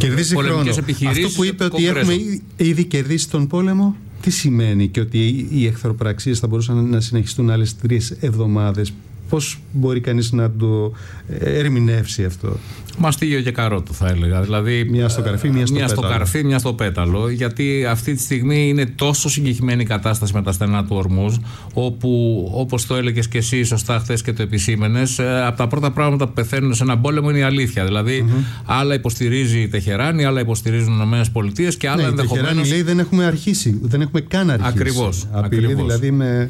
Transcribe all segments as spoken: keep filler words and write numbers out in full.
κερδίζει πολεμικές χρόνο. επιχειρήσεις. Αυτό που είπε ότι έχουμε ήδη κερδίσει τον πόλεμο, τι σημαίνει? Και ότι οι εχθροπραξίες θα μπορούσαν να συνεχιστούν άλλες τρεις εβδομάδες. Πώς μπορεί κανείς να το ερμηνεύσει αυτό? Μαστίγιο και καρότο, θα έλεγα. Δηλαδή, μια στο καρφί, μια στο μια πέταλο. στο καρφί, μια στο πέταλο. Γιατί αυτή τη στιγμή είναι τόσο συγκεκριμένη η κατάσταση με τα στενά του Ορμούζ, όπου, όπως το έλεγες και εσύ σωστά χθες και το επισήμενες, από τα πρώτα πράγματα που πεθαίνουν σε έναν πόλεμο είναι η αλήθεια. Δηλαδή, mm-hmm. άλλα υποστηρίζει η Τεχεράνη, άλλα υποστηρίζουν οι ΗΠΑ και άλλα ναι, ενδεχομένως. Η Τεχεράνη λέει δεν έχουμε αρχίσει, δεν έχουμε καν αρχίσει. Ακριβώς. Απειλεί ακριβώς. δηλαδή με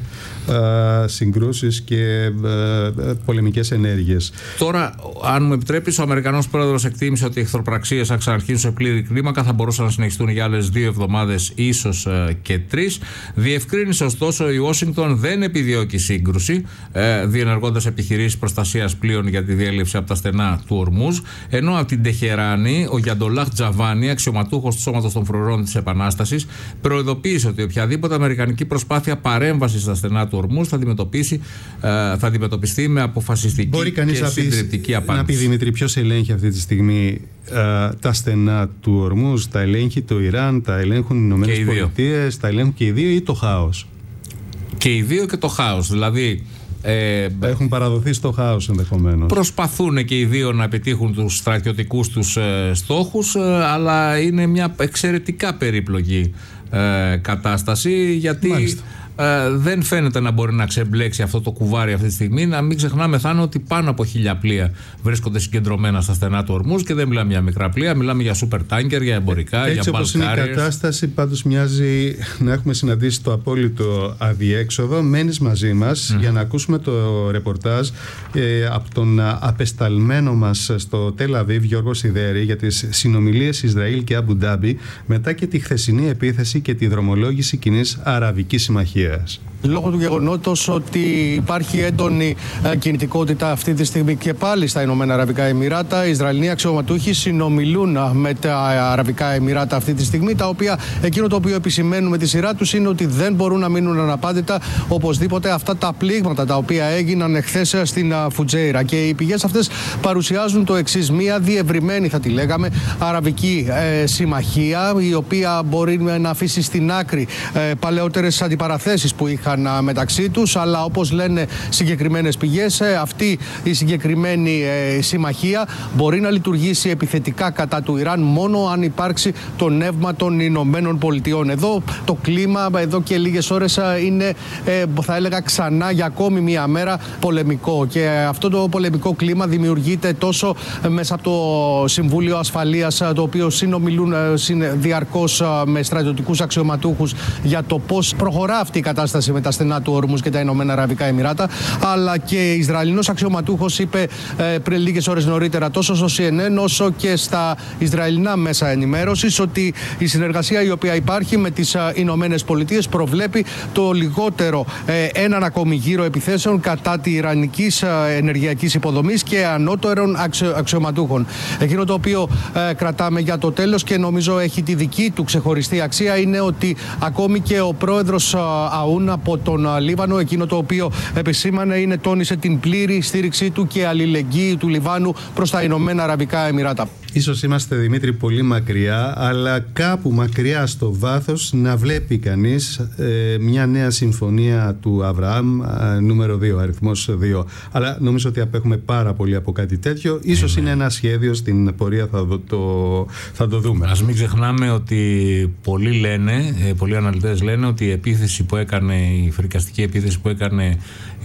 α, συγκρούσεις και α, πολεμικές ενέργειες. Τώρα, αν μου επιτρέπεις, ο Αμερικανός πρόεδρος εκτίμησε ότι οι εχθροπραξίες θα ξαναρχίσουν σε πλήρη κλίμακα, θα μπορούσαν να συνεχιστούν για άλλες δύο εβδομάδες, ίσως ε, και τρεις. Διευκρίνησε ωστόσο η Ουάσιγκτον δεν επιδιώκει σύγκρουση, ε, διενεργώντας επιχειρήσεις προστασίας πλοίων για τη διέλευση από τα στενά του Ορμούζ. Ενώ από την Τεχεράνη, ο Γιαντολάχ Τζαβάνι, αξιωματούχος του Σώματος των Φρουρών της Επανάστασης, προειδοποίησε ότι οποιαδήποτε αμερικανική προσπάθεια παρέμβασης στα στενά του Ορμούζ θα, αντιμετωπίσει, ε, θα αντιμετωπιστεί με αποφασιστική Μπορεί και συντριπτική απάντηση. Να πει, Δημήτρη, ποιος ελέγχει αυτή τη στιγμή α, τα στενά του Ορμούζ? Τα ελέγχει το Ιράν, τα ελέγχουν οι Ηνωμένες Πολιτείες, τα ελέγχουν και οι δύο, ή το χάος? Και οι δύο και το χάος. Δηλαδή ε, έχουν παραδοθεί στο χάος ενδεχομένως. Προσπαθούν και οι δύο να επιτύχουν τους στρατιωτικούς τους ε, στόχους, ε, αλλά είναι μια εξαιρετικά περίπλοκη ε, κατάσταση, γιατί Μάλιστα. Uh, δεν φαίνεται να μπορεί να ξεμπλέξει αυτό το κουβάρι αυτή τη στιγμή. Να μην ξεχνάμε, θα είναι ότι πάνω από χίλια πλοία βρίσκονται συγκεντρωμένα στα στενά του Ορμούζ και δεν μιλάμε για μικρά πλοία, μιλάμε για super tanker, για εμπορικά, Έτσι για bulk όπως είναι η κατάσταση, πάντως μοιάζει να έχουμε συναντήσει το απόλυτο αδιέξοδο. Μένεις μαζί μας mm. για να ακούσουμε το ρεπορτάζ ε, από τον απεσταλμένο μας στο Τελ Αβίβ, Γιώργο Σιδέρη, για τις συνομιλίες Ισραήλ και Αμπου Ντάμπι μετά και τη χθεσινή επίθεση και τη δρομολόγηση κοινής Αραβικής Συμμαχίας. Λόγω του γεγονότος ότι υπάρχει έντονη κινητικότητα αυτή τη στιγμή και πάλι στα Ηνωμένα Αραβικά Εμιράτα, οι Ισραηλοί αξιωματούχοι συνομιλούν με τα Αραβικά Εμιράτα αυτή τη στιγμή, τα οποία εκείνο το οποίο επισημαίνουν με τη σειρά τους είναι ότι δεν μπορούν να μείνουν αναπάντητα οπωσδήποτε αυτά τα πλήγματα τα οποία έγιναν εχθές στην Φουτζέιρα. Και οι πηγές αυτές παρουσιάζουν το εξής: μία διευρυμένη, θα τη λέγαμε, αραβική ε, συμμαχία, η οποία μπορεί να αφήσει στην άκρη ε, παλαιότερες αντιπαραθέσεις που είχαν μεταξύ τους, αλλά όπως λένε συγκεκριμένες πηγές, αυτή η συγκεκριμένη συμμαχία μπορεί να λειτουργήσει επιθετικά κατά του Ιράν μόνο αν υπάρξει το νεύμα των Ηνωμένων Πολιτειών. Εδώ το κλίμα, εδώ και λίγες ώρες, είναι, θα έλεγα, ξανά για ακόμη μία μέρα πολεμικό, και αυτό το πολεμικό κλίμα δημιουργείται τόσο μέσα από το Συμβούλιο Ασφαλείας, το οποίο συνομιλούν διαρκώς με στρατιωτικούς αξιωματούχους για το πώς προχωρά αυτή η κατάσταση με τα στενά του Ορμούζ και τα Ηνωμένα Αραβικά Εμιράτα, αλλά και Ισραηλινός αξιωματούχος είπε ε, πριν λίγες ώρες νωρίτερα, τόσο στο Σι Εν Εν όσο και στα Ισραηλινά μέσα ενημέρωσης, ότι η συνεργασία η οποία υπάρχει με τις Ηνωμένες Πολιτείες προβλέπει το λιγότερο ε, έναν ακόμη γύρο επιθέσεων κατά τη ιρανικής ε, ενεργειακής υποδομής και ανώτερων αξιο, αξιωματούχων. Εκείνο το οποίο ε, κρατάμε για το τέλος και νομίζω έχει τη δική του ξεχωριστή αξία είναι ότι ακόμη και ο πρόεδρος Αούν από τον Λίβανο, εκείνο το οποίο επισήμανε είναι, τόνισε την πλήρη στήριξή του και αλληλεγγύη του Λιβάνου προς τα Ηνωμένα Αραβικά Εμιράτα. Ίσως είμαστε, Δημήτρη, πολύ μακριά, αλλά κάπου μακριά στο βάθος να βλέπει κανείς ε, μια νέα συμφωνία του Αβραάμ, ε, νούμερο δύο, αριθμός δύο. Αλλά νομίζω ότι απέχουμε πάρα πολύ από κάτι τέτοιο. Ίσως είναι ένα σχέδιο, στην πορεία θα, δω, το, θα το δούμε. Ας μην ξεχνάμε ότι πολλοί λένε, πολλοί αναλυτές λένε ότι η επίθεση που έκανε, η φρικαστική επίθεση που έκανε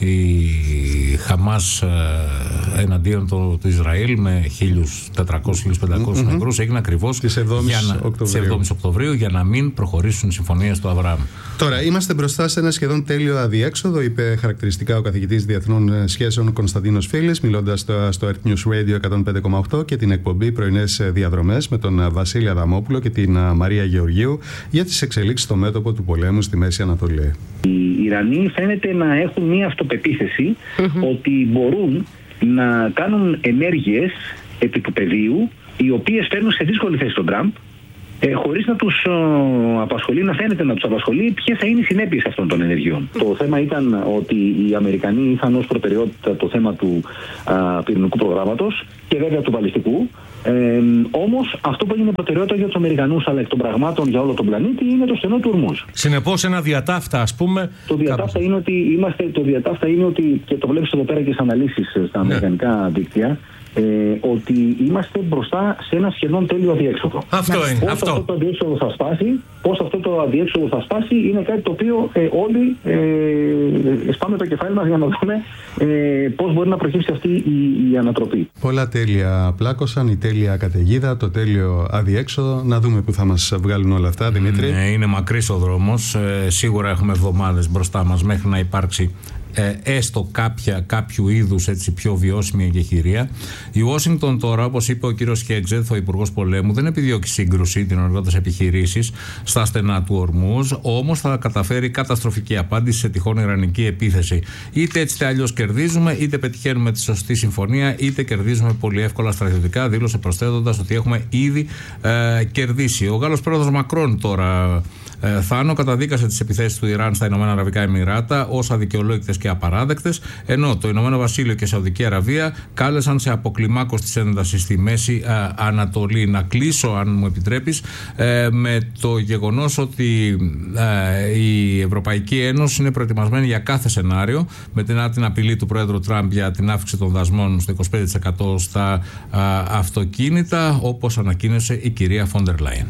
η Χαμάς εναντίον του, του Ισραήλ με χίλιους τετρακόσιους με χίλιους πεντακόσιους mm-hmm. νεκρούς έγινε ακριβώς της εβδόμης Οκτωβρίου για να μην προχωρήσουν οι συμφωνίες του Αβραάμ. Τώρα, είμαστε μπροστά σε ένα σχεδόν τέλειο αδιέξοδο, είπε χαρακτηριστικά ο καθηγητής Διεθνών Σχέσεων Κωνσταντίνος Φίλης, μιλώντας στο, στο Earth News Radio εκατόν πέντε κόμμα οκτώ και την εκπομπή Πρωινές Διαδρομές με τον Βασίλη Αδαμόπουλο και την Μαρία Γεωργίου για τις εξελίξεις στο μέτωπο του πολέμου στη Μέση Ανατολή. Οι Ιρανοί φαίνεται να έχουν μια αυτοπεποίθηση mm-hmm. ότι μπορούν να κάνουν ενέργειες επί του πεδίου, οι οποίες φέρνουν σε δύσκολη θέση τον Τραμπ, ε, χωρίς να τους ε, απασχολεί, να φαίνεται να τους απασχολεί ποιες θα είναι οι συνέπειες αυτών των ενεργειών. Το θέμα ήταν ότι οι Αμερικανοί είχαν ως προτεραιότητα το θέμα του α, πυρηνικού προγράμματος και βέβαια του βαλιστικού, Ε, όμως αυτό που έγινε προτεραιότητα για τους Αμερικανούς αλλά εκ των πραγμάτων για όλο τον πλανήτη είναι το στενό του Ορμούζ. Συνεπώς ένα διατάφτα, ας πούμε. Το διατάφτα είναι ότι, είμαστε, το διατάφτα είναι ότι και το βλέπεις εδώ πέρα και στις αναλύσεις στα ναι. αμερικανικά δίκτυα, Ε, ότι είμαστε μπροστά σε ένα σχεδόν τέλειο αδιέξοδο. Αυτό είναι. Πώς αυτό. αυτό το αδιέξοδο θα σπάσει, πώς αυτό το αδιέξοδο θα σπάσει, είναι κάτι το οποίο ε, όλοι ε, σπάμε το κεφάλι μας για να δούμε ε, πώς μπορεί να προκύψει αυτή η, η ανατροπή. Πολλά τέλεια πλάκωσαν, η τέλεια καταιγίδα, το τέλειο αδιέξοδο. Να δούμε που θα μας βγάλουν όλα αυτά, Δημήτρη. Ναι, είναι μακρύς ο δρόμος. Ε, σίγουρα έχουμε εβδομάδες μπροστά μας μέχρι να υπάρξει Ε, έστω κάποια, κάποιου είδους έτσι, πιο βιώσιμη εγκεχηρία. Η Ουάσιγκτον τώρα, όπως είπε ο κύριος Χέτζεθ, ο Υπουργός Πολέμου, δεν επιδιώκει σύγκρουση, δυνατότητες επιχειρήσεις στα στενά του Ορμούζ, όμως θα καταφέρει καταστροφική απάντηση σε τυχόν ιρανική επίθεση. Είτε έτσι είτε αλλιώς κερδίζουμε, είτε πετυχαίνουμε τη σωστή συμφωνία, είτε κερδίζουμε πολύ εύκολα στρατιωτικά, δήλωσε προσθέτοντας ότι έχουμε ήδη ε, κερδίσει. Ο Γάλλος πρόεδρος Μακρόν τώρα, ε, Θάνο, καταδίκασε τις επιθέσεις του Ιράν στα Ηνωμένα Αραβικά Εμιράτα ως αδικαιολόγητες και απαράδεκτες, ενώ το Ηνωμένο Βασίλειο και η Σαουδική Αραβία κάλεσαν σε αποκλιμάκωση της έντασης στη Μέση α, Ανατολή. Να κλείσω, αν μου επιτρέπεις, ε, με το γεγονός ότι ε, η Ευρωπαϊκή Ένωση είναι προετοιμασμένη για κάθε σενάριο, με την, την απειλή του Πρόεδρου Τραμπ για την αύξηση των δασμών στο είκοσι πέντε τοις εκατό στα α, αυτοκίνητα, όπως ανακοίνωσε η κυρία Φόντερ Λάιεν.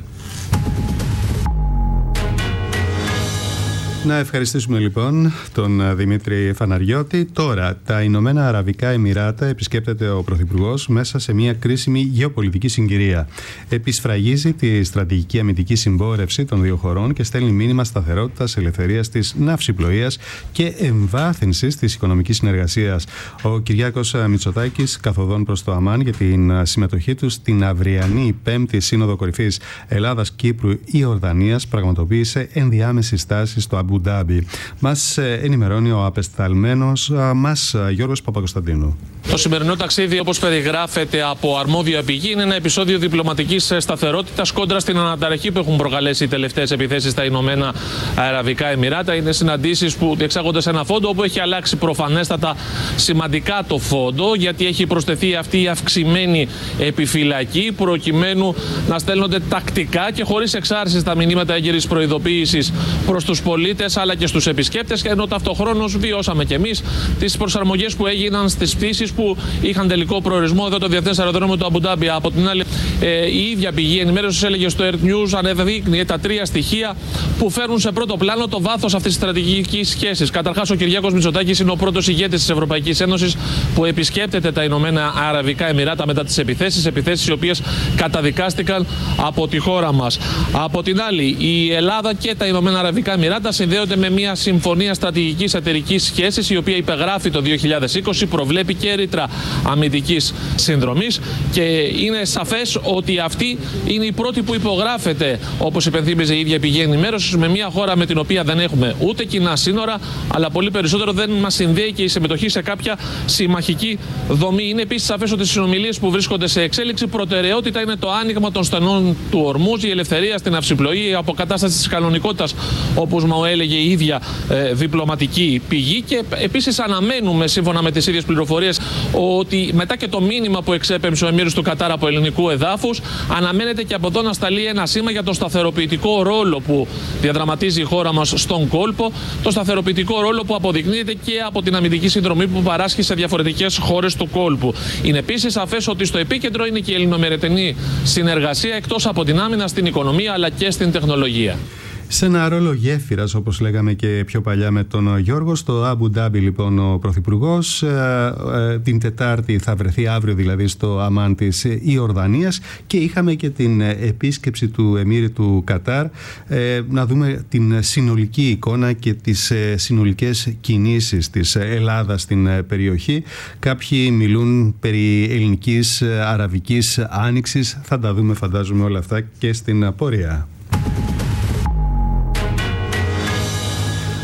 Να ευχαριστήσουμε λοιπόν τον Δημήτρη Φαναριώτη. Τώρα, τα Ηνωμένα Αραβικά Εμιράτα επισκέπτεται ο Πρωθυπουργός μέσα σε μια κρίσιμη γεωπολιτική συγκυρία. Επισφραγίζει τη στρατηγική αμυντική συμπόρευση των δύο χωρών και στέλνει μήνυμα σταθερότητας, ελευθερίας της ναυσιπλοείας και εμβάθυνσης της οικονομικής συνεργασίας. Ο Κυριάκος Μητσοτάκης, καθοδόν προς το Αμάν για την συμμετοχή του στην αυριανή πέμπτη Σύνοδο Κορυφής Ελλάδας, Κύπρου, Ιορδανίας, πραγματοποίησε ενδιάμεση στάση στο Αμπού Ντάμπι. Μας ενημερώνει ο απεσταλμένος μας Γιώργος Παπακοσταντίνου. Το σημερινό ταξίδι, όπως περιγράφεται από αρμόδια πηγή, είναι ένα επεισόδιο διπλωματικής σταθερότητας κόντρα στην αναταραχή που έχουν προκαλέσει οι τελευταίες επιθέσεις στα Ηνωμένα Αραβικά Εμιράτα. Είναι συναντήσεις που διεξάγονται σε ένα φόντο όπου έχει αλλάξει προφανέστατα σημαντικά το φόντο, γιατί έχει προσθεθεί αυτή η αυξημένη επιφυλακή, προκειμένου να στέλνονται τακτικά και χωρίς εξάρσεις τα μηνύματα έγκαιρης προειδοποίησης προς τους πολίτες αλλά και στους επισκέπτες, ενώ ταυτοχρόνως βιώσαμε κι εμείς τις προσαρμογές που έγιναν στις πτήσεις που είχαν τελικό προορισμό εδώ το Διεθνές Αεροδρόμιο του Αμπού Ντάμπι. Από την άλλη, ε, η ίδια πηγή ενημέρωσης έλεγε στο Air News, ανεδείκνυε τα τρία στοιχεία που φέρνουν σε πρώτο πλάνο το βάθος αυτής της στρατηγικής σχέσης. Καταρχάς, ο Κυριάκος Μητσοτάκης είναι ο πρώτος ηγέτης της Ευρωπαϊκής Ένωσης που επισκέπτεται τα Ηνωμένα Αραβικά Εμιράτα μετά τις επιθέσεις, επιθέσεις οι οποίες καταδικάστηκαν από τη χώρα μας. Από την άλλη, η Ελλάδα και τα Ηνωμένα Αραβικά Εμιράτα συνδέονται με μια συμφωνία στρατηγικής εταιρικής σχέσης, η οποία υπεγράφει το δύο χιλιάδες είκοσι, προβλέπει και ρήτρα αμυντικής συνδρομής και είναι σαφές ότι αυτή είναι η πρώτη που υπογράφεται, όπως υπενθύμιζε η ίδια πηγή ενημέρωσης, με μια χώρα με την οποία δεν έχουμε ούτε κοινά σύνορα, αλλά πολύ περισσότερο δεν μας συνδέει και η συμμετοχή σε κάποια συμμαχική δομή. Είναι επίσης σαφές ότι οι συνομιλίες που βρίσκονται σε εξέλιξη, προτεραιότητα είναι το άνοιγμα των στενών του Ορμούζ, η ελευθερία στην αυσιπλοεία, η αποκατάσταση της κανονικότητας, όπως μου έλεγε η ίδια ε, διπλωματική πηγή. Και επίσης αναμένουμε, σύμφωνα με τις ίδιες πληροφορίες, ότι μετά και το μήνυμα που εξέπεμψε ο Εμμύρης του Κατάρ από ελληνικού εδάφους, αναμένεται και από εδώ να σταλεί ένα σήμα για τον σταθεροποιητικό ρόλο που διαδραματίζει η χώρα μας στον κόλπο, το σταθεροποιητικό ρόλο που αποδεικνύεται και από την αμυντική συνδρομή που παράσχει σε διαφορετικές χώρες του κόλπου. Είναι επίσης σαφές ότι στο επίκεντρο είναι και η ελληνοαμερικανική συνεργασία, εκτός από την άμυνα, στην οικονομία αλλά και στην τεχνολογία. Σε ένα ρόλο γέφυρας, όπως λέγαμε και πιο παλιά με τον Γιώργο, στο Αμπού Ντάμπι λοιπόν ο Πρωθυπουργός ε, ε, την Τετάρτη θα βρεθεί, αύριο δηλαδή, στο Αμάν της Ιορδανίας, και είχαμε και την επίσκεψη του Εμμύρη του Κατάρ. Ε, να δούμε την συνολική εικόνα και τις ε, συνολικές κινήσεις της Ελλάδας στην περιοχή. Κάποιοι μιλούν περί ελληνικής αραβικής άνοιξης. Θα τα δούμε, φαντάζομαι, όλα αυτά και στην πορεία.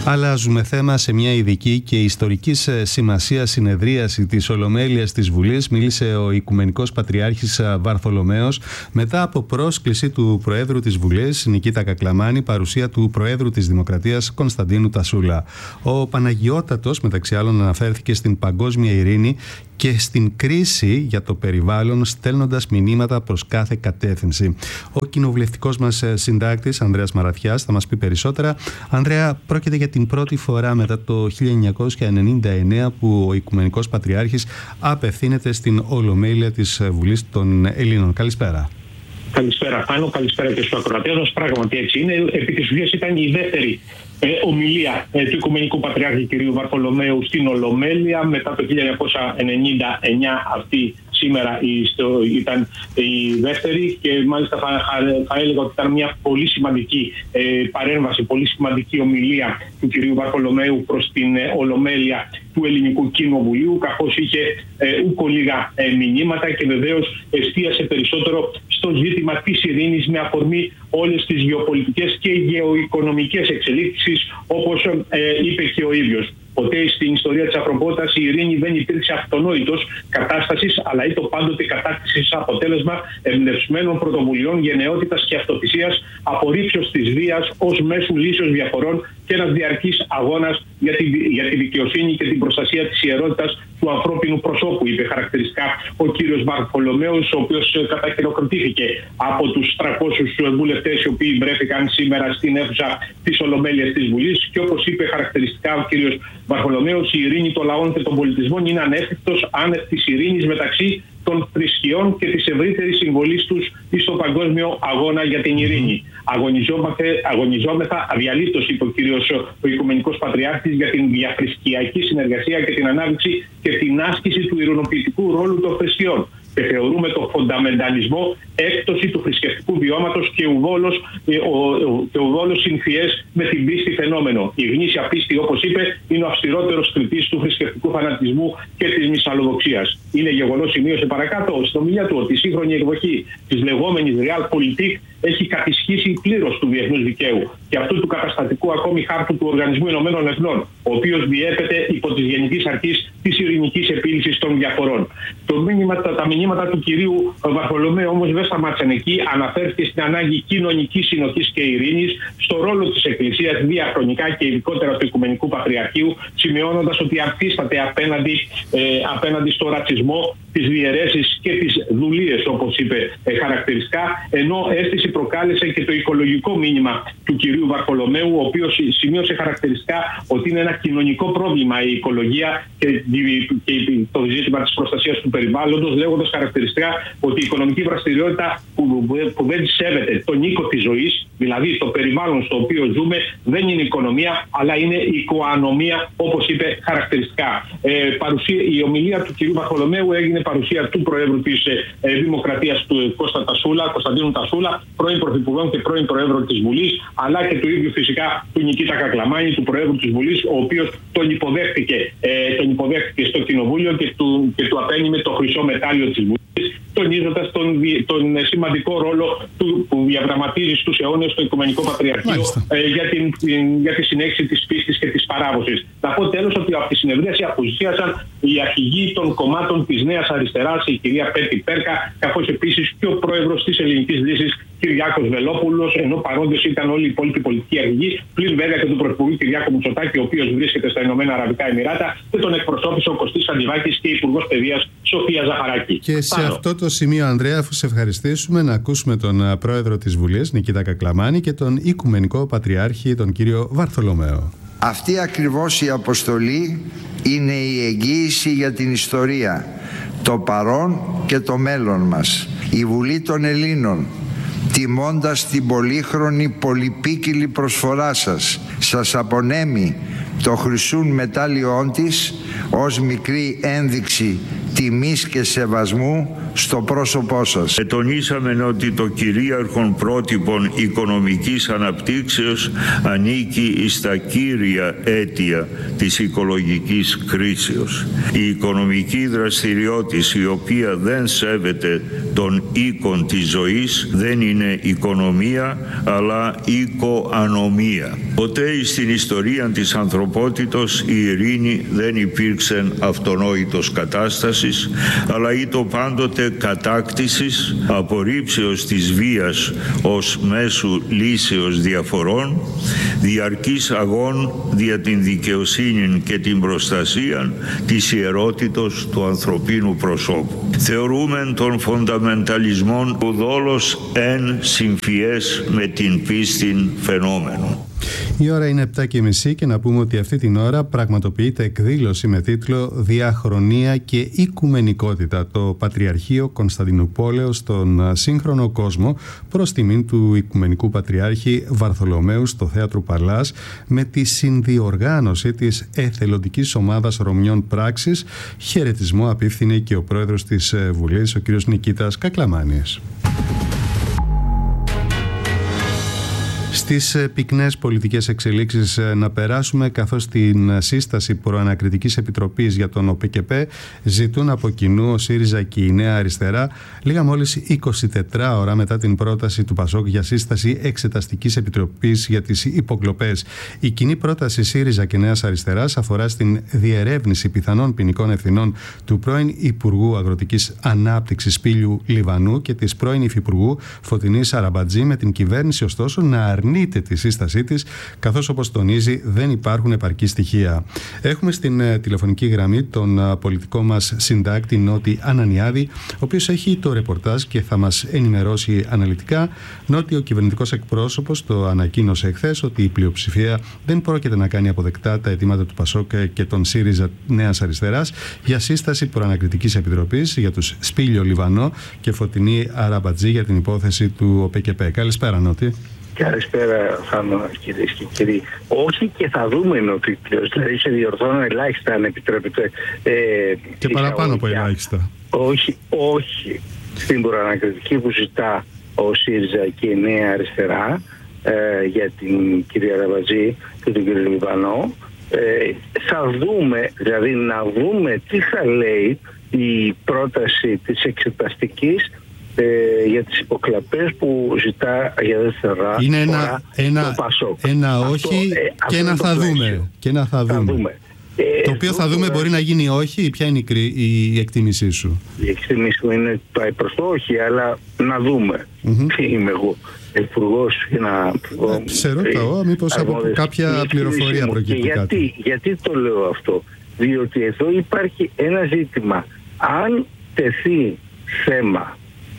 Αλλάζουμε θέμα σε μια ειδική και ιστορικής σημασία συνεδρίαση της Ολομέλειας της Βουλής. Μίλησε ο Οικουμενικός Πατριάρχης Βαρθολομαίος μετά από πρόσκληση του Προέδρου της Βουλής, Νικήτα Κακλαμάνη, παρουσία του Προέδρου της Δημοκρατίας, Κωνσταντίνου Τασούλα. Ο Παναγιώτατος, μεταξύ άλλων, αναφέρθηκε στην παγκόσμια ειρήνη και στην κρίση για το περιβάλλον, στέλνοντας μηνύματα προς κάθε κατεύθυνση. Ο κοινοβουλευτικός μας συντάκτης, Ανδρέας Μαραθιάς, θα μας πει περισσότερα. Ανδρέα, πρόκειται για την πρώτη φορά μετά το χίλια εννιακόσια ενενήντα εννέα που ο Οικουμενικός Πατριάρχης απευθύνεται στην Ολομέλεια της Βουλής των Ελλήνων. Καλησπέρα. Καλησπέρα Πάνο, καλησπέρα και στους ακροατές μας. Πράγματι έτσι είναι. Επί της ουσίας ήταν η δεύτερη ε, ομιλία ε, του Οικουμενικού Πατριάρχη κ. Βαρθολομαίου στην Ολομέλεια μετά το χίλια εννιακόσια ενενήντα εννέα. Αυτή σήμερα ήταν η δεύτερη και μάλιστα θα, θα έλεγα ότι ήταν μια πολύ σημαντική ε, παρέμβαση, πολύ σημαντική ομιλία του κ. Βαρθολομαίου προς την ε, Ολομέλεια του Ελληνικού Κοινοβουλίου, καθώς είχε ε, ούκο λίγα ε, μηνύματα και βεβαίως εστίασε περισσότερο στο ζήτημα της ειρήνης με αφορμή όλες τις γεωπολιτικές και γεωοικονομικές εξελίξεις, όπως ε, είπε και ο ίδιος. Ποτέ στην ιστορία της ανθρωπότητας η ειρήνη δεν υπήρξε αυτονόητος κατάστασης, αλλά ήταν πάντοτε κατάκτησης αποτέλεσμα εμπνευσμένων πρωτοβουλειών γενναιότητας και αυτοθυσίας, απορρίψεως της βίας ως μέσου λύσεως διαφορών και ένας διαρκής αγώνας για τη, για τη δικαιοσύνη και την προστασία της ιερότητας του ανθρώπινου προσώπου, είπε χαρακτηριστικά ο κύριος Βαρθολομαίος, ο οποίος καταχειροκροτήθηκε από τους τριακόσιους βουλευτές οι οποίοι βρέθηκαν σήμερα στην αίθουσα της Ολομέλειας της Βουλής. Και όπως είπε χαρακτηριστικά ο κύριος Βαρθολομαίος, η ειρήνη των λαών και των πολιτισμών είναι ανέφικτος άνευ της ειρήνης μεταξύ των θρησκειών και της ευρύτερης συμβολής τους στον παγκόσμιο αγώνα για την ειρήνη. Αγωνιζόμεθα αδιαλείπτως, είπε ο κύριος ο Οικουμενικός Πατριάρχης, για την διαθρησκειακή συνεργασία και την ανάπτυξη και την άσκηση του ειρηνοποιητικού ρόλου των θρησκειών. Και θεωρούμε το φονταμενταλισμό έκπτωση του θρησκευτικού βιώματος και ουδόλως, και ουδόλως συμφιές με την πίστη φαινόμενο. Η γνήσια πίστη, όπως είπε, είναι ο αυστηρότερος κριτής του θρησκευτικού φανατισμού και της μυσαλλοδοξίας. Είναι γεγονός, σημείωσε παρακάτω στην ομιλία του, ότι η σύγχρονη εκδοχή της λεγόμενης Realpolitik έχει κατησχίσει πλήρως του διεθνούς δικαίου και αυτού του καταστατικού ακόμη χάρτου του Οργανισμού Ηνωμένων Εθνών, ο οποίος διέπεται υπό της γενικής αρχής της ειρηνικής επίλυσης των διαφορών. Το μήνυμα, τα, τα μηνύματα του κυρίου Βαρθολομαίου όμως δεν σταμάτησαν εκεί. Αναφέρθηκε στην ανάγκη κοινωνικής συνοχής και ειρήνης, στο ρόλο της Εκκλησίας διαχρονικά και ειδικότερα του Οικουμενικού Πατριαρχείου, σημειώνοντας ότι αφίσταται απέναντι, ε, απέναντι στο ρατσισμό, τις διαιρέσεις και τις δουλείες, όπως είπε ε, χαρακτηριστικά, ενώ αίσθηση προκάλεσε και το οικολογικό μήνυμα του κυρίου Βαρθολομαίου, ο οποίος σημείωσε χαρακτηριστικά ότι είναι ένα κοινωνικό πρόβλημα η οικολογία και, και το ζήτημα της προστασίας του περιβάλλοντος, λέγοντας χαρακτηριστικά ότι η οικονομική δραστηριότητα που, που δεν σέβεται τον οίκο της ζωής, δηλαδή το περιβάλλον στο οποίο ζούμε, δεν είναι οικονομία, αλλά είναι οικοανομία, όπως είπε χαρακτηριστικά. Ε, παρουσία, η ομιλία του κυρίου Βαρθολομαίου έγινε παρουσία του Προέδρου της ε, Δημοκρατίας, του Κώστα Τασούλα, Κωνσταντίνου Τασούλα, πρώην Πρωθυπουργών και πρώην Προέδρου της Βουλής, αλλά και του ίδιου φυσικά του Νικήτα Κακλαμάνη, του Προέδρου της Βουλής, ο οποίος τον υποδέχτηκε, ε, τον υποδέχτηκε στο Κοινοβούλιο και του, και του απένιμε το χρυσό μετάλλιο της Βουλής, τονίζοντας τον, τον σημαντικό ρόλο του, που διαδραματίζει στους αιώνες το Οικουμενικό Πατριαρχείο ε, για, την, την, για τη συνέχιση της πίστης και της παράδοσης. Θα πω τέλος ότι από τη συνεδρίαση απουσίασαν οι αρχηγοί των κομμάτων της Νέας Αριστεράς, η κυρία Πέτη Πέρκα, καθώς επίσης και ο πρόεδρος της Ελληνικής Λύσης, Κυριάκος Βελόπουλος, ενώ παρόντες ήταν όλοι οι υπόλοιποι πολιτικοί αρχηγοί, πλην βέβαια και του Πρωθυπουργού Κυριάκου Μητσοτάκη, ο οποίος βρίσκεται στα Ηνωμένα Αραβικά Εμιράτα, και τον εκπροσώπησε ο Κωστής Αντιβάκης και η Υπουργός Παιδείας Σοφία Ζαχαράκη. Και σε Πάνω. αυτό το σημείο, Ανδρέα, αφού σε ευχαριστήσουμε, να ακούσουμε τον Πρόεδρο της Βουλής, Νικήτα Κακλαμάνη, και τον Οικουμενικό Πατριάρχη, τον κύριο Βαρθολομαίο. Αυτή ακριβώς η αποστολή είναι η εγγύηση για την ιστορία, το παρόν και το μέλλον μας. Η Βουλή των Ελλήνων, τιμώντας την πολύχρονη πολυπίκυλη προσφορά σας, σας απονέμει το χρυσούν μετάλλιόν της ως μικρή ένδειξη τιμής και σεβασμού στο πρόσωπό σας. Ετονίσαμε ότι το κυρίαρχον πρότυπον οικονομικής αναπτύξεως ανήκει στα κύρια αίτια της οικολογικής κρίσεως. Η οικονομική δραστηριότητα η οποία δεν σέβεται τον οίκον της ζωής δεν είναι οικονομία αλλά οικοανομία. Ποτέ στην ιστορία της ανθρωπότητος η ειρήνη δεν υπήρξε αυτονόητος κατάστασης, αλλά ήτο πάντοτε κατάκτησης, απορρίψεως της βίας ως μέσου λύσεως διαφορών, διαρκής αγών δια την δικαιοσύνη και την προστασία της ιερότητος του ανθρωπίνου προσώπου. Θεωρούμε τον φονταμενταλισμό ουδόλως εν συμφιές με την πίστην φαινόμενο. Η ώρα είναι επτά και μισή και να πούμε ότι αυτή την ώρα πραγματοποιείται εκδήλωση με τίτλο «Διαχρονία και Οικουμενικότητα. Το Πατριαρχείο Κωνσταντινουπόλεως στον σύγχρονο κόσμο» προς τιμήν του Οικουμενικού Πατριάρχη Βαρθολομαίου στο Θέατρο Παλάς, με τη συνδιοργάνωση της εθελοντικής ομάδας Ρωμιών Πράξης. Χαιρετισμό απίφθινε και ο πρόεδρος της Βουλής, ο κ. Νικήτας Κακλαμάνης. Στις πυκνές πολιτικές εξελίξεις να περάσουμε, καθώς την σύσταση προανακριτικής επιτροπής για τον ΟΠΚΠ ζητούν από κοινού ο ΣΥΡΙΖΑ και η Νέα Αριστερά, λίγα μόλις είκοσι τέσσερις ώρα μετά την πρόταση του ΠΑΣΟΚ για σύσταση εξεταστικής επιτροπής για τις υποκλοπές. Η κοινή πρόταση ΣΥΡΙΖΑ και Νέας Αριστεράς αφορά στην διερεύνηση πιθανών ποινικών ευθυνών του πρώην Υπουργού Αγροτικής Ανάπτυξης Σπύλιου Λιβανού και της πρώην Υφυπουργού Φωτεινής Αραμπατζή, με την κυβέρνηση ωστόσο να αρνείται τη σύστασή της, καθώς, όπως τονίζει, δεν υπάρχουν επαρκή στοιχεία. Έχουμε στην ε, τηλεφωνική γραμμή τον ε, πολιτικό μας συντάκτη Νότι Ανανιάδη, ο οποίος έχει το ρεπορτάζ και θα μας ενημερώσει αναλυτικά. Νότι, ο κυβερνητικός εκπρόσωπος το ανακοίνωσε εχθές ότι η πλειοψηφία δεν πρόκειται να κάνει αποδεκτά τα αιτήματα του ΠΑΣΟΚ και των ΣΥΡΙΖΑ Νέας Αριστεράς για σύσταση προανακριτικής επιτροπής για τους Σπύλιο Λιβανό και Φωτεινή Αραμπατζή για την υπόθεση του ΟΠΚΠ. Καλησπέρα, Νότι. Καλησπέρα, Θάνο, κυρίες και κύριοι. Όχι, και θα δούμε νοτίτλος, δηλαδή σε διορθώνω ελάχιστα, αν επιτρέπετε. Ε, και παραπάνω από ελάχιστα. Όχι, όχι στην προανακριτική που ζητά ο ΣΥΡΙΖΑ και η Νέα Αριστερά ε, για την κυρία Αραμπατζή και τον κύριο Λιβανό. Ε, θα δούμε, δηλαδή να δούμε τι θα λέει η πρόταση της εξεταστικής Ε, για τις υποκλαπές που ζητά για δεύτερα είναι ένα, ένα, το ΠΑΣΟΚ. Ένα αυτό, όχι ε, και ένα θα δούμε. Και ένα θα, θα δούμε. δούμε. Ε, το οποίο θα δούμε μπορεί να γίνει όχι, ή ποια είναι η, η εκτίμησή σου? Η εκτίμησή μου είναι πάει προς το όχι, αλλά να δούμε. Mm-hmm. Τι είμαι εγώ, υπουργός και να... Ε, σε ρωτάω, μήπως από κάποια πληροφορία προκύπτει κάτι. Γιατί, γιατί το λέω αυτό? Διότι εδώ υπάρχει ένα ζήτημα. Αν τεθεί θέμα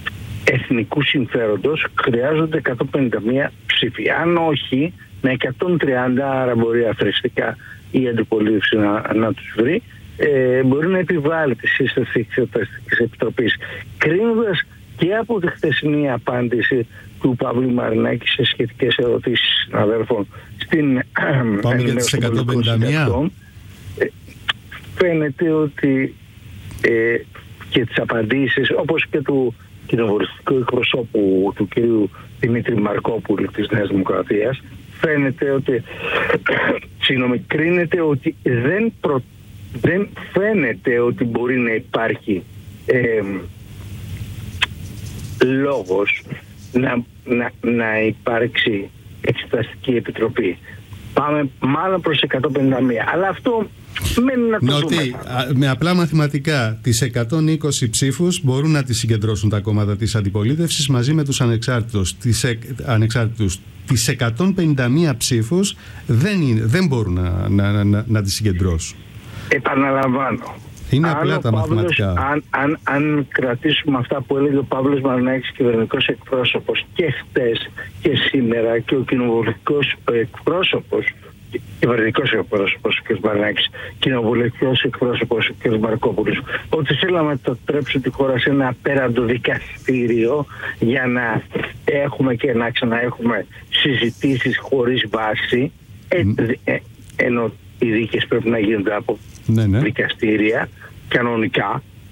εθνικού συμφέροντος, χρειάζονται εκατόν πενήντα μία ψήφοι. Αν όχι, με εκατόν τριάντα, άρα μπορεί αφρεστικά η αντιπολίτευση να, να τους βρει, ε, μπορεί να επιβάλλει τη σύσταση εξεταστικής επιτροπής. Κρίνοντας και από τη χθεσινή απάντηση του Παύλου Μαρινάκη σε σχετικές ερωτήσεις συναδέλφων στην Πάμε για τις εκατόν πενήντα μία. Ε, φαίνεται ότι ε, και τις απαντήσεις, όπως και του κοινοβουλευτικού εκπροσώπου του κυρίου Δημήτρη Μαρκόπουλου της Νέας Δημοκρατίας, φαίνεται ότι συνομικρίνεται ότι δεν, προ, δεν φαίνεται ότι μπορεί να υπάρχει ε, λόγος να, να, να υπάρξει εξεταστική επιτροπή. Πάμε μάλλον προς εκατόν πενήντα μία. Αλλά αυτό μένει να το Νότι, δούμε. Με απλά μαθηματικά, τις εκατόν είκοσι ψήφους μπορούν να τις συγκεντρώσουν τα κόμματα της αντιπολίτευσης μαζί με τους ανεξάρτητους. Τις, εκ, ανεξάρτητους. Τις εκατόν πενήντα μία ψήφους δεν, είναι, δεν μπορούν να, να, να, να τις συγκεντρώσουν. Επαναλαμβάνω. Είναι απλά τα Παύλος, μαθηματικά. Αν, αν, αν κρατήσουμε αυτά που έλεγε ο Παύλος Μαρινάκης, κυβερνητικός εκπρόσωπος, και χτες και σήμερα, και ο κοινοβουλευτικός εκπρόσωπος, κυβερνητικός εκπρόσωπος ο κ. Μαρινάκης, κοινοβουλευτικός εκπρόσωπος ο κ. Μαρκόπουλος, ότι θέλαμε να το τρέψουν τη χώρα σε ένα απέραντο δικαστήριο για να έχουμε και να ξαναέχουμε συζητήσεις χωρίς βάση, ε, ε, ενώ οι δίκες πρέπει να γίνονται από ναι, ναι. δικαστήρια κανονικά,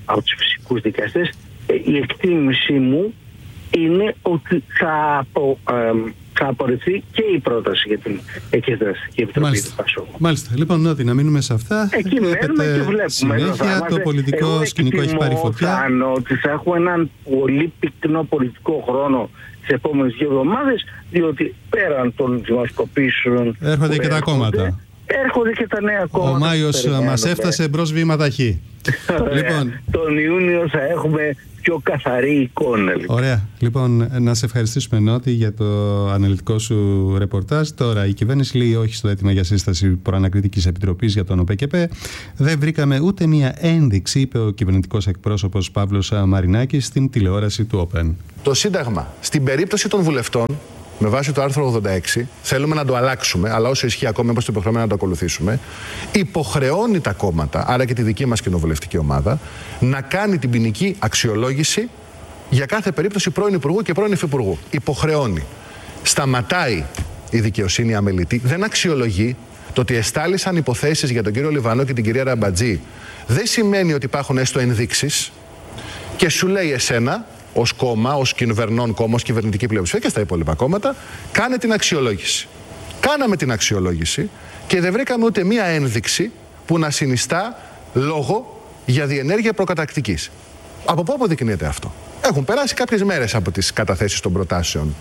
από τους φυσικούς δικαστές, η εκτίμησή μου είναι ότι θα, απο, ε, θα απορριφθεί και η πρόταση για την Εξεταστική Επιτροπή του Πασόκ. Μάλιστα. Λοιπόν, Νότι, να μείνουμε σε αυτά. Εκεί μένουμε και βλέπουμε. Συνέχεια το πολιτικό σκηνικό έχει πάρει φωτιά. Εγώ ότι θα έχουμε έναν πολύ πυκνό πολιτικό χρόνο τις επόμενες δύο εβδομάδες, διότι πέραν των δημοσκοπήσεων έρχονται και τα κόμματα. Έρχονται και τα νέα κόμματα. Ο Μάιος μας έφτασε μπρος βήμα ταχύ. Λοιπόν, τον Ιούνιο θα έχουμε πιο καθαρή εικόνα. Λοιπόν. Ωραία. Λοιπόν, να σε ευχαριστήσουμε, Νότι, για το αναλυτικό σου ρεπορτάζ. Τώρα, η κυβέρνηση λέει όχι στο αίτημα για σύσταση προανακριτικής επιτροπής για τον ΟΠΕΚΕΠΕ. Δεν βρήκαμε ούτε μία ένδειξη, είπε ο κυβερνητικός εκπρόσωπος Παύλος Μαρινάκης στην τηλεόραση του Open. Το Σύνταγμα, στην περίπτωση των βουλευτών, με βάση το άρθρο ογδόντα έξι, θέλουμε να το αλλάξουμε, αλλά όσο ισχύει ακόμα, είμαστε υποχρεωμένοι να το ακολουθήσουμε, υποχρεώνει τα κόμματα, άρα και τη δική μας κοινοβουλευτική ομάδα, να κάνει την ποινική αξιολόγηση για κάθε περίπτωση πρώην Υπουργού και πρώην Υφυπουργού. Υποχρεώνει. Σταματάει η δικαιοσύνη αμελητή, δεν αξιολογεί. Το ότι εστάλησαν υποθέσεις για τον κύριο Λιβανό και την κυρία Ραμπατζή δεν σημαίνει ότι υπάρχουν έστω ενδείξεις και σου λέει εσένα, ως κόμμα, ως κυβερνών κόμμα, ως κυβερνητική πλειοψηφία και στα υπόλοιπα κόμματα, κάνε την αξιολόγηση. Κάναμε την αξιολόγηση και δεν βρήκαμε ούτε μία ένδειξη που να συνιστά λόγο για διενέργεια προκαταρκτικής. Από πού αποδεικνύεται αυτό? Έχουν περάσει κάποιες μέρες από τις καταθέσεις των προτάσεων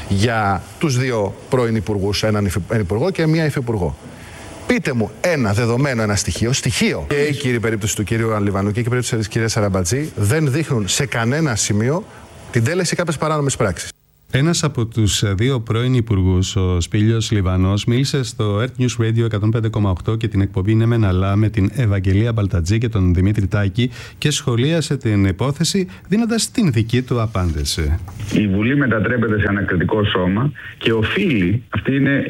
για τους δύο πρώην υπουργούς, έναν υπουργό και μία υφυπουργό. Πείτε μου ένα δεδομένο, ένα στοιχείο, στοιχείο. Και η κύρια περίπτωση του κύριου Λιβανού και η περίπτωση της κυρίας Ραμπατζή δεν δείχνουν σε κανένα σημείο την τέλεση κάποιες παράνομες πράξεις. Ένας από τους δύο πρώην υπουργούς, ο Σπήλιος Λιβανός, μίλησε στο Earth News Radio εκατόν πέντε κόμμα οκτώ και την εκπομπή «Ναι μεν αλλά» με την Ευαγγελία Μπαλτατζή και τον Δημήτρη Τάκη και σχολίασε την υπόθεση δίνοντας την δική του απάντηση. Η Βουλή μετατρέπεται σε ανακριτικό σώμα και οφείλει, αυτή είναι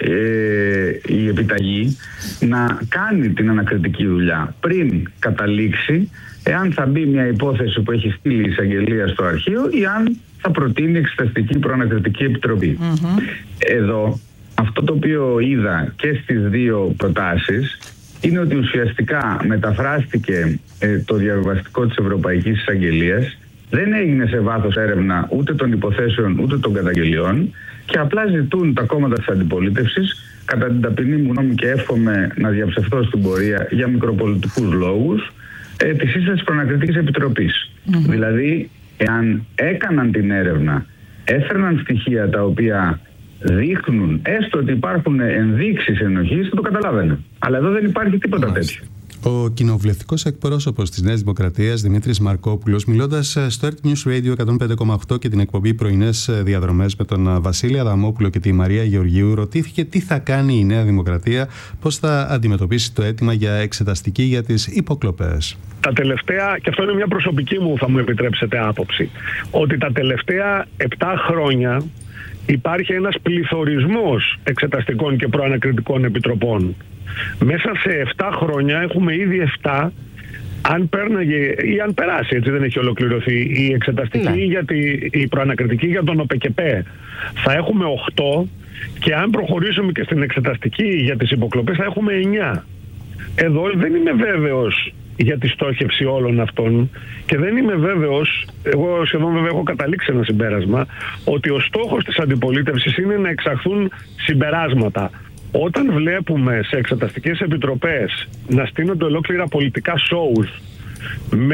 ε, η επιταγή, να κάνει την ανακριτική δουλειά πριν καταλήξει εάν θα μπει μια υπόθεση που έχει στείλει η εισαγγελία στο αρχείο ή αν θα προτείνει εξεταστική προανακριτική επιτροπή. Mm-hmm. Εδώ, αυτό το οποίο είδα και στις δύο προτάσεις είναι ότι ουσιαστικά μεταφράστηκε ε, το διαβιβαστικό της Ευρωπαϊκής Εισαγγελίας, δεν έγινε σε βάθος έρευνα ούτε των υποθέσεων ούτε των καταγγελιών και απλά ζητούν τα κόμματα της αντιπολίτευσης, κατά την ταπεινή μου γνώμη και εύχομαι να διαψευθώ στην πορεία για μικροπολιτικούς λόγους, ε, τη σύσταση προανακριτικής επιτροπής. Mm-hmm. Δηλαδή, εάν έκαναν την έρευνα, έφερναν στοιχεία τα οποία δείχνουν έστω ότι υπάρχουν ενδείξεις ενοχής, θα το καταλάβαινε. Αλλά εδώ δεν υπάρχει τίποτα Μάλιστα. τέτοιο. Ο κοινοβουλευτικός εκπρόσωπος της Νέας Δημοκρατίας, Δημήτρης Μαρκόπουλος, μιλώντας στο Earth News Radio εκατόν πέντε κόμμα οκτώ και την εκπομπή Πρωινές Διαδρομές με τον Βασίλη Αδαμόπουλο και τη Μαρία Γεωργίου, ρωτήθηκε τι θα κάνει η Νέα Δημοκρατία, πώς θα αντιμετωπίσει το αίτημα για εξεταστική για τις υποκλοπές. Τα τελευταία, και αυτό είναι μια προσωπική μου, θα μου επιτρέψετε, άποψη, ότι τα τελευταία επτά χρόνια υπάρχει ένας πληθωρισμός εξεταστικών και προανακριτικών επιτροπών. Μέσα σε επτά χρόνια έχουμε ήδη επτά, αν πέρναγε ή αν περάσει, έτσι δεν έχει ολοκληρωθεί η εξεταστική ναι. για τη, η προανακριτική για τον ΟΠΕΚΕΠΕ, θα έχουμε οκτώ και αν προχωρήσουμε και στην εξεταστική για τις υποκλοπές θα έχουμε εννιά. Εδώ δεν είμαι βέβαιος για τη στόχευση όλων αυτών και δεν είμαι βέβαιος, εγώ σχεδόν βέβαια έχω καταλήξει ένα συμπέρασμα, ότι ο στόχος της αντιπολίτευσης είναι να εξαχθούν συμπεράσματα. Όταν βλέπουμε σε εξεταστικές επιτροπές να στείνονται ολόκληρα πολιτικά shows με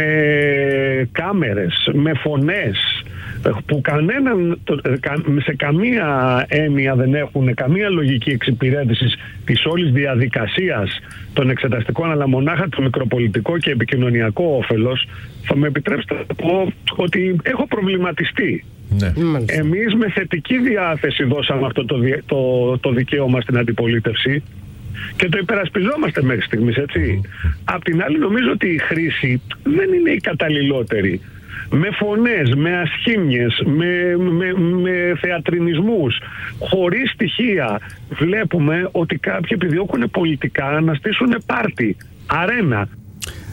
κάμερες, με φωνές που κανέναν, σε καμία έννοια δεν έχουν καμία λογική εξυπηρέτησης της όλης διαδικασίας των εξεταστικών, αλλά μονάχα το μικροπολιτικό και επικοινωνιακό όφελος, θα με επιτρέψετε να πω ότι έχω προβληματιστεί. Ναι. Εμείς με θετική διάθεση δώσαμε αυτό το, το, το δικαίωμα στην αντιπολίτευση και το υπερασπιζόμαστε μέχρι στιγμής, έτσι. Mm. Απ' την άλλη νομίζω ότι η χρήση δεν είναι η καταλληλότερη. Με φωνές, με ασχήμιες, με, με, με θεατρινισμούς, χωρίς στοιχεία. Βλέπουμε ότι κάποιοι επιδιώκουν πολιτικά να στήσουν πάρτι, αρένα.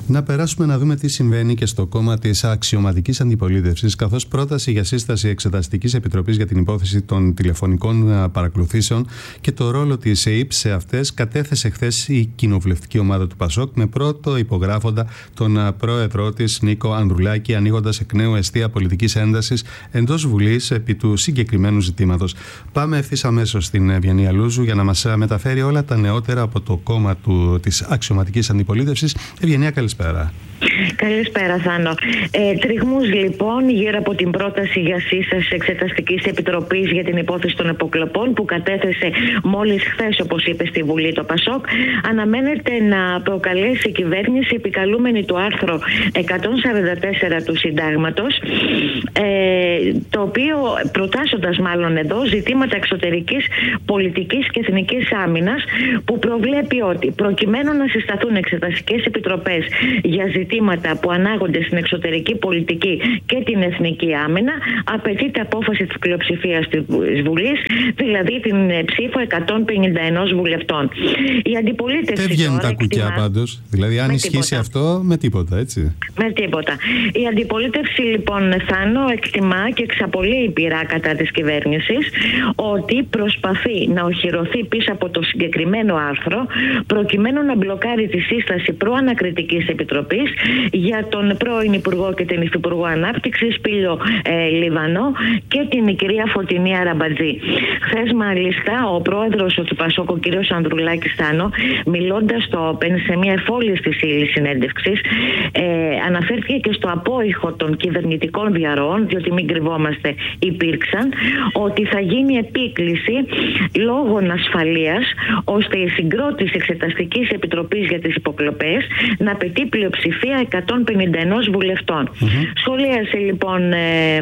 Να περάσουμε να δούμε τι συμβαίνει και στο κόμμα της αξιωματικής αντιπολίτευσης, καθώς πρόταση για σύσταση Εξεταστικής Επιτροπής για την υπόθεση των τηλεφωνικών παρακολουθήσεων και το ρόλο της ΕΕΠ σε αυτές κατέθεσε χθες η κοινοβουλευτική ομάδα του ΠΑΣΟΚ με πρώτο υπογράφοντα τον πρόεδρό της Νίκο Ανδρουλάκη, ανοίγοντας εκ νέου εστία πολιτικής έντασης εντός Βουλής επί του συγκεκριμένου ζητήματος. Πάμε ευθύς αμέσως στην Ευγενία Λούζου για να μας μεταφέρει όλα τα νεότερα από το κόμμα του, της αξιωματικής αντιπολίτευσης. Ευγενία, καλησπέρα. Καλησπέρα, Θάνο. Ε, τριγμούς λοιπόν γύρω από την πρόταση για σύσταση Εξεταστικής Επιτροπής για την υπόθεση των υποκλοπών που κατέθεσε μόλις χθες, όπως είπε, στη Βουλή το ΠΑΣΟΚ, αναμένεται να προκαλέσει η κυβέρνηση επικαλούμενη του άρθρου εκατόν σαράντα τέσσερα του Συντάγματος, ε, το οποίο, προτάσσοντας μάλλον εδώ ζητήματα εξωτερικής πολιτικής και εθνικής άμυνας, που προβλέπει ότι προκειμένου να συσταθούν εξεταστικές επιτροπές για ζητήματα που ανάγονται στην εξωτερική πολιτική και την εθνική άμυνα, απαιτείται απόφαση της πλειοψηφίας της Βουλής, δηλαδή την ψήφο εκατόν πενήντα ένα βουλευτών. Η αντιπολίτευση. Δεν βγαίνουν τα κουκιά πάντως. Δηλαδή, αν ισχύσει τίποτα. αυτό, με τίποτα, έτσι. Με τίποτα. Η αντιπολίτευση, λοιπόν, Θάνο, εκτιμά και εξαπολύει πειρά κατά της κυβέρνησης ότι προσπαθεί να οχυρωθεί πίσω από το συγκεκριμένο άρθρο, προκειμένου να μπλοκάρει τη σύσταση προανακριτικής επιτροπής για τον πρώην Υπουργό και την Υφυπουργό Ανάπτυξης Πύλιο ε, Λιβανό και την κυρία Φωτεινή Αραμπατζή. Χθες, μάλιστα, ο πρόεδρος του ΠΑΣΟΚ, ο κύριος Ανδρουλάκης, Θάνο, μιλώντας στο Open σε μια εφόλιστη ύλη συνέντευξη, ε, αναφέρθηκε και στο απόϊχο των κυβερνητικών διαρροών, διότι μην κρυβόμαστε, υπήρξαν, ότι θα γίνει επίκληση λόγων ασφαλείας, ώστε η συγκρότηση Εξεταστικής Επιτροπής για τις υποκλοπές να απαιτεί πλειοψηφία εκατόν πενήντα ένα βουλευτών. Mm-hmm. Σχολίασε λοιπόν ε,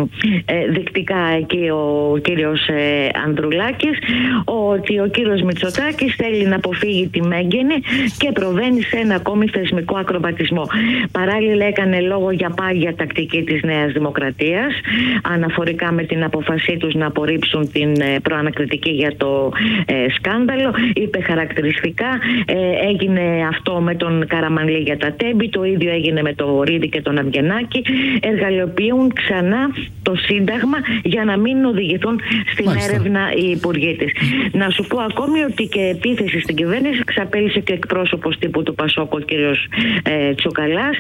ε, δεικτικά εκεί ο κύριος ε, Ανδρουλάκης ότι ο κύριος Μητσοτάκης θέλει να αποφύγει τη μέγενη και προβαίνει σε ένα ακόμη θεσμικό ακροβατισμό. Παράλληλα έκανε λόγο για πάγια τακτική της Νέας Δημοκρατίας αναφορικά με την απόφασή τους να απορρίψουν την ε, προανακριτική για το ε, σκάνδαλο. Είπε χαρακτηριστικά ε, έγινε αυτό με τον Καραμανλή για τα Τέμπη, το ίδιο έγινε με το Βορίδη και τον Αυγενάκη. Εργαλειοποιούν ξανά το Σύνταγμα για να μην οδηγηθούν στην Μάλιστα. έρευνα οι υπουργοί της. Να σου πω ακόμη ότι και επίθεση στην κυβέρνηση εξαπέλυσε και εκπρόσωπος τύπου του ΠΑΣΟΚ, ο κύριος ε, Τσουκαλάς,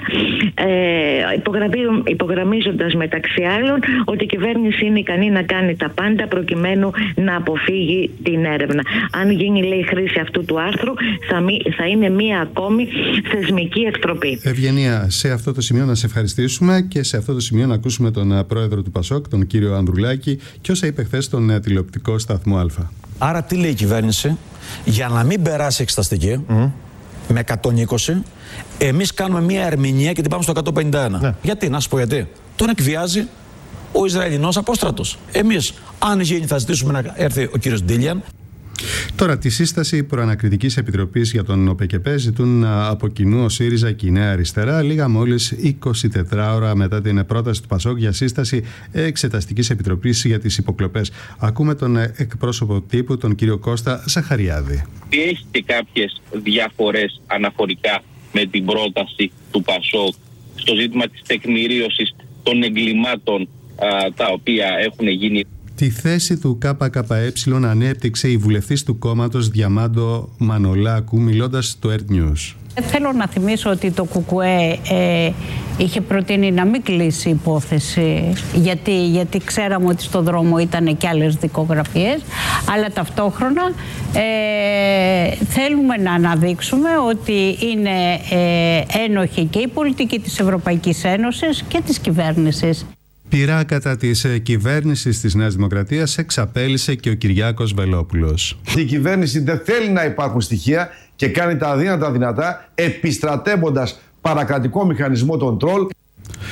ε, υπογραμμίζοντας μεταξύ άλλων ότι η κυβέρνηση είναι ικανή να κάνει τα πάντα προκειμένου να αποφύγει την έρευνα. Αν γίνει, λέει, χρήση αυτού του άρθρου, θα, μη, θα είναι μία ακόμη θεσμική εκτροπή. Ευγενία, σε αυτό το σημείο να σε ευχαριστήσουμε και σε αυτό το σημείο να ακούσουμε τον πρόεδρο του ΠΑΣΟΚ, τον κύριο Ανδρουλάκη, και όσα είπε χθες στον τηλεοπτικό σταθμό Α. Άρα τι λέει η κυβέρνηση? Για να μην περάσει εξεταστική mm. με εκατόν είκοσι, εμείς κάνουμε μια ερμηνεία και την πάμε στο εκατόν πενήντα ένα. Ναι. Γιατί, να σου πω γιατί. Τον εκβιάζει ο Ισραηλινός απόστρατος. Εμείς, αν γίνει, θα ζητήσουμε να έρθει ο κύριος Ντίλιαν. Τώρα, τη σύσταση προανακριτικής επιτροπής για τον ΟΠΕΚΕΠΕ ζητούν από κοινού ο ΣΥΡΙΖΑ και η Νέα Αριστερά, λίγα μόλις είκοσι τέσσερις ώρα μετά την πρόταση του ΠΑΣΟΚ για σύσταση εξεταστικής επιτροπής για τις υποκλοπές. Ακούμε τον εκπρόσωπο τύπου, τον κύριο Κώστα Ζαχαριάδη. Έχει και κάποιες διαφορές αναφορικά με την πρόταση του ΠΑΣΟΚ στο ζήτημα της τεκμηρίωσης των εγκλημάτων α, τα οποία έχουν γίνει. Τη θέση του ΚΚΕ ανέπτυξε η βουλευτής του κόμματος Διαμάντο Μανολάκου μιλώντας στο Earth News. Θέλω να θυμίσω ότι το ΚΚΕ ε, είχε προτείνει να μην κλείσει η υπόθεση γιατί, γιατί ξέραμε ότι στο δρόμο ήταν και άλλες δικογραφίες, αλλά ταυτόχρονα ε, θέλουμε να αναδείξουμε ότι είναι ε, ένοχη και η πολιτική της Ευρωπαϊκής Ένωσης και της κυβέρνησης. Πειρά κατά της κυβέρνησης της Νέας Δημοκρατίας εξαπέλυσε και ο Κυριάκος Βελόπουλος. Η κυβέρνηση δεν θέλει να υπάρχουν στοιχεία και κάνει τα αδύνατα δυνατά, επιστρατεύοντας παρακρατικό μηχανισμό των τρόλ.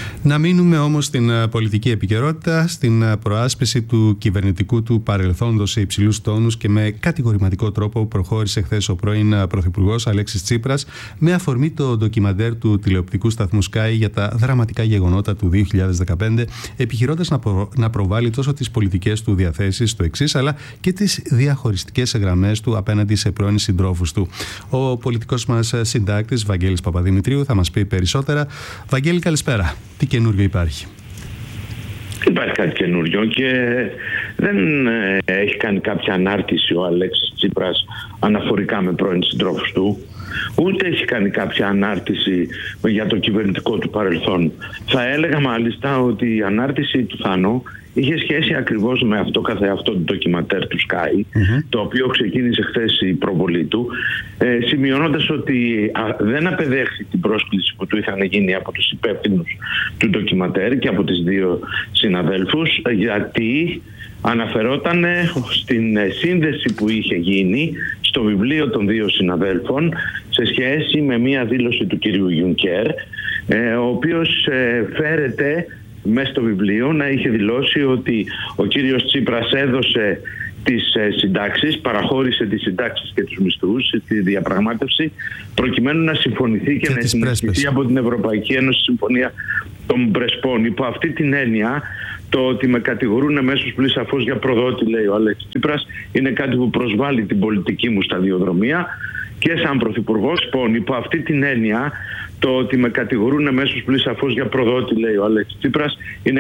Να μείνουμε όμως στην πολιτική επικαιρότητα, στην προάσπιση του κυβερνητικού του παρελθόντος σε υψηλούς τόνους και με κατηγορηματικό τρόπο προχώρησε χθες ο πρώην Πρωθυπουργός Αλέξης Τσίπρας με αφορμή το ντοκιμαντέρ του τηλεοπτικού σταθμού Sky για τα δραματικά γεγονότα του δύο χιλιάδες δεκαπέντε, επιχειρώντας να, προ... να προβάλλει τόσο τις πολιτικές του διαθέσεις στο εξής, αλλά και τις διαχωριστικές γραμμές του απέναντι σε πρώην συντρόφους του. Ο πολιτικός μας συντάκτης Βαγγέλης Παπαδημητρίου θα μας πει περισσότερα. Βαγγέλη, καλησπέρα. Τι καινούριο υπάρχει? Υπάρχει κάτι καινούριο και δεν ε, έχει κάνει κάποια ανάρτηση ο Αλέξης Τσίπρας αναφορικά με πρώην συντρόφους του, ούτε έχει κάνει κάποια ανάρτηση για το κυβερνητικό του παρελθόν. Θα έλεγα μάλιστα ότι η ανάρτηση του Θάνο είχε σχέση ακριβώς με αυτό καθεαυτό το ντοκιματέρ του Sky, mm-hmm. το οποίο ξεκίνησε χθες η προβολή του, ε, σημειώνοντας ότι α, δεν απεδέχθη την πρόσκληση που του είχαν γίνει από τους υπεύθυνους του ντοκιματέρ και από τις δύο συναδέλφους, γιατί αναφερόταν στην σύνδεση που είχε γίνει στο βιβλίο των δύο συναδέλφων σε σχέση με μία δήλωση του κυρίου Γιουνκέρ, ε, ο οποίος ε, φέρεται μέσα στο βιβλίο να είχε δηλώσει ότι ο κύριος Τσίπρας έδωσε τις ε, συντάξεις, παραχώρησε τις συντάξεις και τους μισθούς στη διαπραγμάτευση προκειμένου να συμφωνηθεί και, και να συνεχιστεί από την Ευρωπαϊκή Ένωση Συμφωνία των Πρεσπών. Υπό αυτή την έννοια, το ότι με κατηγορούν αμέσως πλην σαφώς για προδότη, λέει ο Αλέξης Τσίπρας, είναι κάτι που προσβάλλει την πολιτική μου σταδιοδρομία και σαν πρωθυπουργός. Λοιπόν, υπό αυτή την έννοια, το ότι με κατηγορούν αμέσως πλην σαφώς για προδότη, λέει ο Αλέξης Τσίπρας, είναι